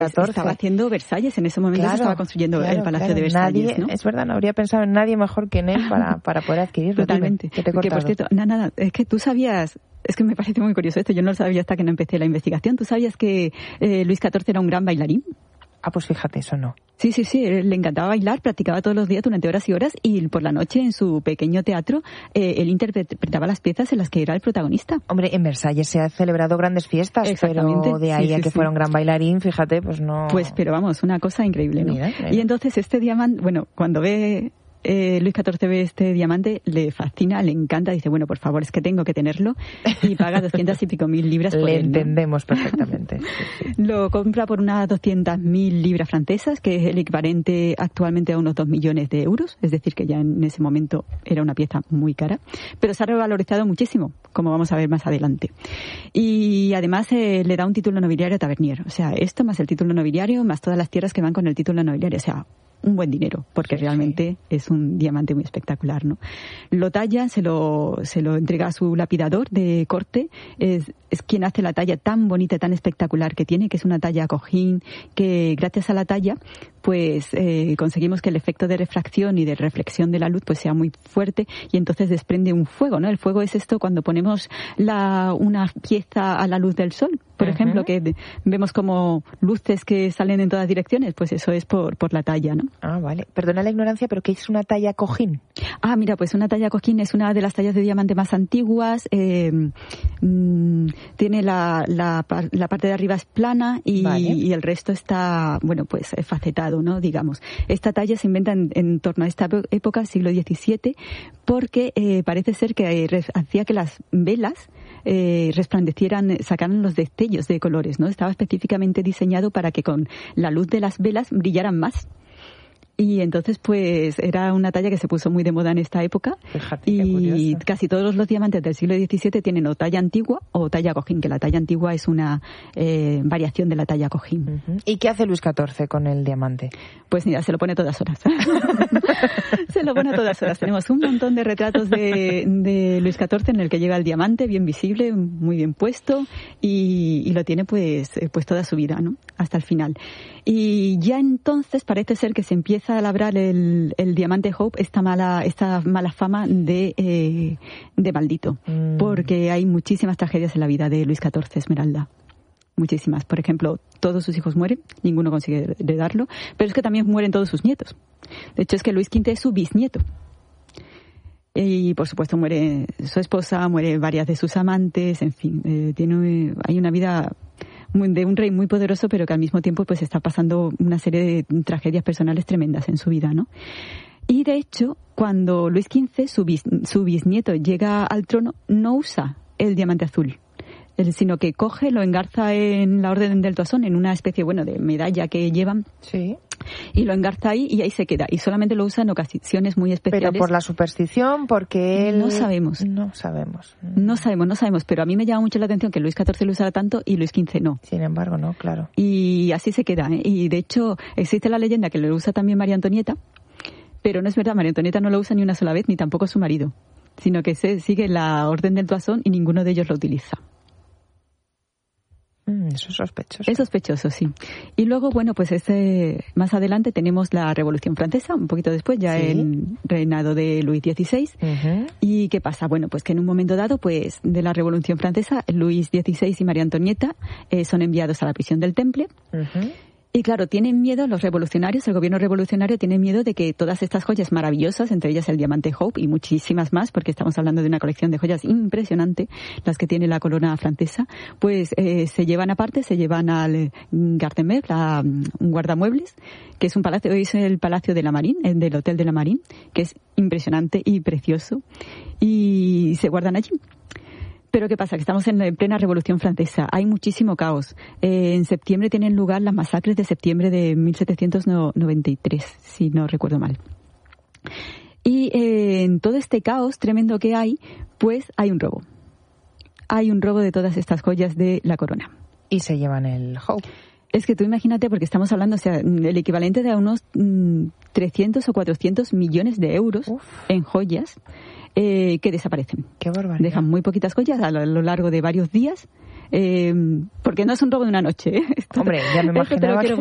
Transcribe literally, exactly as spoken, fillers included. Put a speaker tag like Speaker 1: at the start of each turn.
Speaker 1: catorce.
Speaker 2: Estaba haciendo Versalles, en ese momento
Speaker 1: claro,
Speaker 2: se estaba construyendo
Speaker 1: claro,
Speaker 2: el Palacio
Speaker 1: claro.
Speaker 2: de Versalles,
Speaker 1: nadie,
Speaker 2: ¿no?
Speaker 1: Es verdad, no habría pensado en nadie mejor que en él para, para poder adquirirlo.
Speaker 2: Totalmente.
Speaker 1: Dime, que te he
Speaker 2: que por cierto, nada, nada, es que tú sabías... Es que me parece muy curioso esto, yo no lo sabía hasta que no empecé la investigación. ¿Tú sabías que eh, Luis catorce era un gran bailarín?
Speaker 1: Ah, pues fíjate, eso no.
Speaker 2: Sí, sí, sí, le encantaba bailar, practicaba todos los días durante horas y horas y por la noche en su pequeño teatro eh, él interpretaba las piezas en las que era el protagonista.
Speaker 1: Hombre, en Versalles se han celebrado grandes fiestas, pero de ahí sí, a que sí, fuera sí. un gran bailarín, fíjate, pues no...
Speaker 2: Pues, pero vamos, una cosa increíble, ¿no? Mira, mira. Y entonces este diamante, bueno, cuando ve... Eh, Luis catorce ve este diamante, le fascina, le encanta, dice, bueno, por favor, es que tengo que tenerlo, y paga doscientas y pico mil libras por
Speaker 1: le
Speaker 2: él, ¿no?
Speaker 1: entendemos perfectamente. Sí, sí.
Speaker 2: Lo compra por unas doscientas mil libras francesas, que es el equivalente actualmente a unos dos millones de euros, es decir, que ya en ese momento era una pieza muy cara, pero se ha revalorizado muchísimo, como vamos a ver más adelante. Y además eh, le da un título nobiliario a Tavernier, o sea, esto más el título nobiliario, más todas las tierras que van con el título nobiliario, o sea, un buen dinero, porque sí, realmente sí. es un diamante muy espectacular, ¿no? Lo talla, se lo, se lo entrega a su lapidador de corte, es, es quien hace la talla tan bonita, tan espectacular que tiene, que es una talla cojín, que gracias a la talla, pues eh, conseguimos que el efecto de refracción y de reflexión de la luz pues sea muy fuerte y entonces desprende un fuego, ¿no? El fuego es esto cuando ponemos la, una pieza a la luz del sol, por uh-huh. ejemplo, que de, vemos como luces que salen en todas direcciones, pues eso es por, por la talla, ¿no?
Speaker 1: Ah, vale. Perdona la ignorancia, pero ¿qué es una talla cojín?
Speaker 2: Ah, mira, pues una talla cojín es una de las tallas de diamante más antiguas. Eh, mmm, tiene la, la, la parte de arriba es plana y, vale. y el resto está, bueno, pues facetado, ¿no? Digamos. Esta talla se inventa en, en torno a esta época, siglo diecisiete, porque eh, parece ser que eh, hacía que las velas eh, resplandecieran, sacaran los destellos de colores, ¿no? Estaba específicamente diseñado para que con la luz de las velas brillaran más. Y entonces, pues, era una talla que se puso muy de moda en esta época.
Speaker 1: Fíjate,
Speaker 2: y casi todos los diamantes del siglo diecisiete tienen o talla antigua o talla cojín, que la talla antigua es una eh, variación de la talla cojín.
Speaker 1: Uh-huh. ¿Y qué hace Luis catorce con el diamante?
Speaker 2: Pues mira, se lo pone a todas horas. Se lo pone a todas horas. Tenemos un montón de retratos de, de Luis catorce en el que llega el diamante bien visible, muy bien puesto, y, y lo tiene pues, pues toda su vida, ¿no? Hasta el final. Y ya entonces parece ser que se empieza a labrar el, el diamante Hope esta mala, esta mala fama de, eh, de maldito. Mm. Porque hay muchísimas tragedias en la vida de Luis catorce, Esmeralda. Muchísimas. Por ejemplo, todos sus hijos mueren, ninguno consigue heredarlo, pero es que también mueren todos sus nietos. De hecho, es que Luis quince es su bisnieto. Y, por supuesto, muere su esposa, muere varias de sus amantes, en fin, eh, tiene, hay una vida de un rey muy poderoso, pero que al mismo tiempo pues está pasando una serie de tragedias personales tremendas en su vida, ¿no? Y, de hecho, cuando Luis quince, su, bis, su bisnieto, llega al trono, no usa el diamante azul, sino que coge, lo engarza en la Orden del Toisón, en una especie, bueno, de medalla que llevan.
Speaker 1: Sí.
Speaker 2: Y lo engarza ahí y ahí se queda. Y solamente lo usa en ocasiones muy especiales.
Speaker 1: ¿Pero por la superstición? Porque él...
Speaker 2: No sabemos.
Speaker 1: No sabemos.
Speaker 2: No sabemos, no sabemos. Pero a mí me llama mucho la atención que Luis catorce lo usara tanto y Luis quince no.
Speaker 1: Sin embargo, no, claro.
Speaker 2: Y así se queda, ¿eh? Y de hecho, existe la leyenda que lo usa también María Antonieta, pero no es verdad. María Antonieta no lo usa ni una sola vez, ni tampoco su marido. Sino que se sigue la Orden del Toisón y ninguno de ellos lo utiliza.
Speaker 1: Eso es sospechoso.
Speaker 2: Es sospechoso, sí. Y luego, bueno, pues ese, más adelante tenemos la Revolución Francesa, un poquito después, ya ¿sí? el reinado de Luis dieciséis. Uh-huh. ¿Y qué pasa? Bueno, pues que en un momento dado, pues de la Revolución Francesa, Luis dieciséis y María Antonieta eh, son enviados a la prisión del Temple. Uh-huh. Y claro, tienen miedo los revolucionarios, el gobierno revolucionario tiene miedo de que todas estas joyas maravillosas, entre ellas el diamante Hope y muchísimas más, porque estamos hablando de una colección de joyas impresionante, las que tiene la corona francesa, pues eh, se llevan aparte, se llevan al Garde-Meuble, a un guardamuebles, que es un palacio, es el Palacio de la Marine, del Hotel de la Marine, que es impresionante y precioso, y se guardan allí. Pero ¿qué pasa? Que estamos en plena Revolución Francesa. Hay muchísimo caos. Eh, en septiembre tienen lugar las masacres de septiembre de mil setecientos noventa y tres, si no recuerdo mal. Y eh, en todo este caos tremendo que hay, pues hay un robo. Hay un robo de todas estas joyas de la corona.
Speaker 1: Y se llevan el Hope.
Speaker 2: Es que tú imagínate, porque estamos hablando, o sea, el equivalente de a unos mmm, trescientos o cuatrocientos millones de euros Uf. En joyas. Eh, que desaparecen.
Speaker 1: Qué barbaridad.
Speaker 2: Dejan muy poquitas joyas a lo, a lo largo de varios días. Eh, porque no es un robo de una noche. ¿eh?
Speaker 1: Hombre, ya me imaginaba que